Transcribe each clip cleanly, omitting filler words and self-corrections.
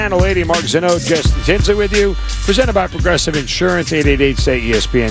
And a lady, Mark Zeno, Justin Tinsley with you. Presented by Progressive Insurance, 888-STAY-ESPN,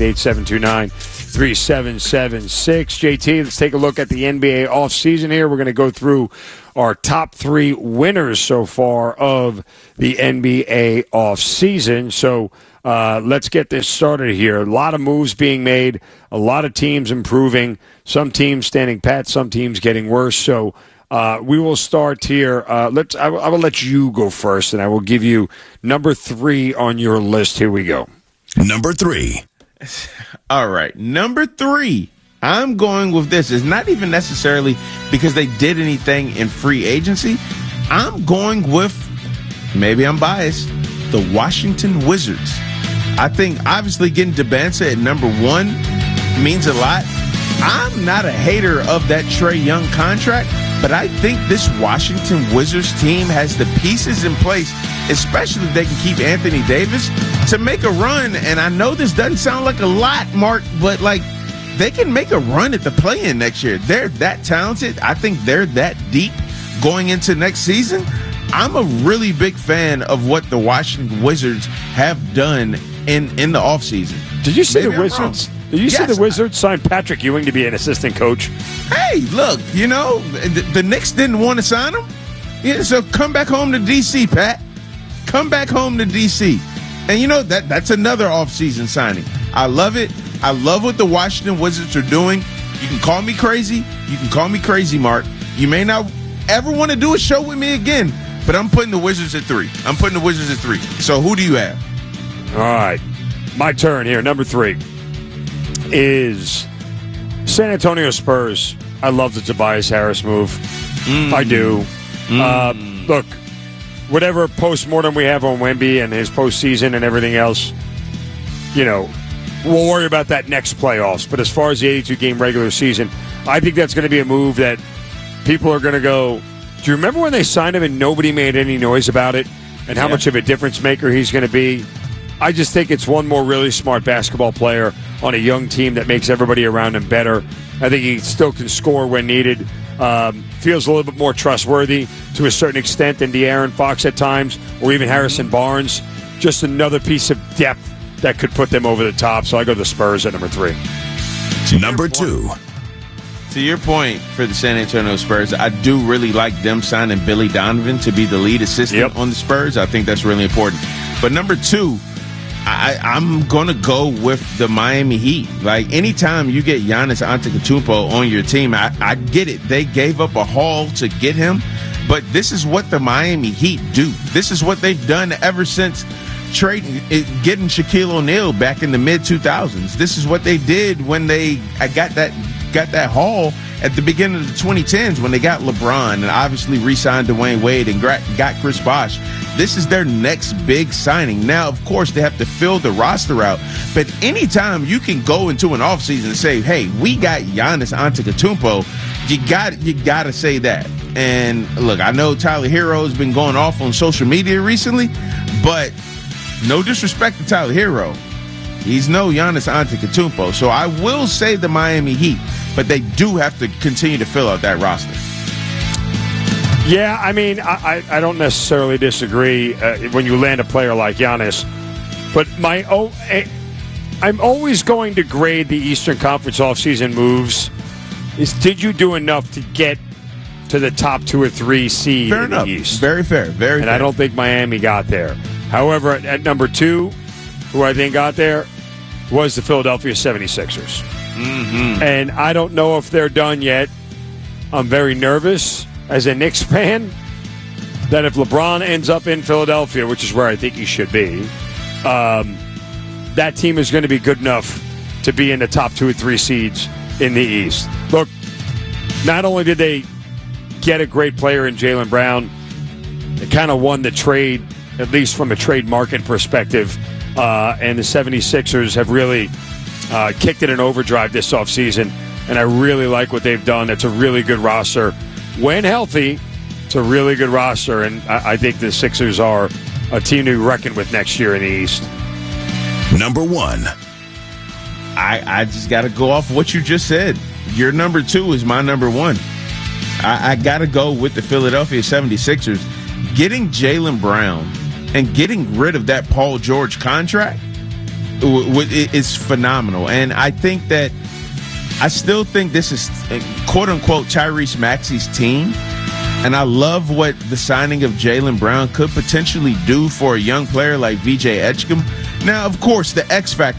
888-729-3776. JT, let's take a look at the NBA offseason here. We're going to go through our top three winners so far of the NBA offseason. So let's get this started here. A lot of moves being made, a lot of teams improving, some teams standing pat, some teams getting worse. So we will start here. I will let you go first, and I will give you number 3 on your list. Here we go. Number 3. All right. Number 3. I'm going with this. It's not even necessarily because they did anything in free agency. I'm going with, maybe I'm biased, the Washington Wizards. I think obviously getting Dembele at number 1 means a lot. I'm not a hater of that Trae Young contract, but I think this Washington Wizards team has the pieces in place, especially if they can keep Anthony Davis, to make a run. And I know this doesn't sound like a lot, Mark, but they can make a run at the play-in next year. They're that talented. I think they're that deep going into next season. I'm a really big fan of what the Washington Wizards have done in the offseason. Did you see the Wizards? Did you see the Wizards sign Patrick Ewing to be an assistant coach? Hey, look, the Knicks didn't want to sign him. Yeah, so come back home to D.C., Pat. Come back home to D.C. And that's another offseason signing. I love it. I love what the Washington Wizards are doing. You can call me crazy. You can call me crazy, Mark. You may not ever want to do a show with me again, but I'm putting the Wizards at 3. I'm putting the Wizards at 3. So who do you have? All right. My turn here. Number 3 is San Antonio Spurs. I love the Tobias Harris move. I do. Look, whatever postmortem we have on Wemby and his postseason and everything else, we'll worry about that next playoffs. But as far as the 82-game regular season, I think that's going to be a move that people are going to go, do you remember when they signed him and nobody made any noise about it and how much of a difference maker he's going to be? I just think it's one more really smart basketball player on a young team that makes everybody around him better. I think he still can score when needed. Feels a little bit more trustworthy to a certain extent than De'Aaron Fox at times, or even Harrison Barnes. Just another piece of depth that could put them over the top. So I go the Spurs at number 3. Number 2. To your point for the San Antonio Spurs, I do really like them signing Billy Donovan to be the lead assistant on the Spurs. I think that's really important. But number 2, I'm going to go with the Miami Heat. Anytime you get Giannis Antetokounmpo on your team, I get it. They gave up a haul to get him, but this is what the Miami Heat do. This is what they've done ever since getting Shaquille O'Neal back in the mid-2000s. This is what they did when they got that haul at the beginning of the 2010s when they got LeBron and obviously re-signed Dwayne Wade and got Chris Bosh. This is their next big signing. Now, of course, they have to fill the roster out. But anytime you can go into an offseason and say, hey, we got Giannis Antetokounmpo, you got to say that. And, look, I know Tyler Hero has been going off on social media recently, but no disrespect to Tyler Hero. He's no Giannis Antetokounmpo. So I will say the Miami Heat, but they do have to continue to fill out that roster. Yeah, I mean, I don't necessarily disagree when you land a player like Giannis. But I'm always going to grade the Eastern Conference offseason moves. Did you do enough to get to the top 2 or 3 seed in the East? Very fair. Very fair. I don't think Miami got there. However, at number 2, who I think got there, was the Philadelphia 76ers. Mm-hmm. And I don't know if they're done yet. I'm very nervous as a Knicks fan that if LeBron ends up in Philadelphia, which is where I think he should be, that team is going to be good enough to be in the top 2 or 3 seeds in the East. Look, not only did they get a great player in Jaylen Brown, they kind of won the trade, at least from a trade market perspective, and the 76ers have really kicked it in overdrive this offseason, and I really like what they've done. It's a really good roster. When healthy, it's a really good roster, and I think the Sixers are a team to reckon with next year in the East. Number 1. I just got to go off what you just said. Your number 2 is my number 1. I got to go with the Philadelphia 76ers. getting Jaylen Brown and getting rid of that Paul George contract is phenomenal. And I think that I still think this is quote-unquote Tyrese Maxey's team. And I love what the signing of Jaylen Brown could potentially do for a young player like VJ Edgecombe. Now, of course, the X factor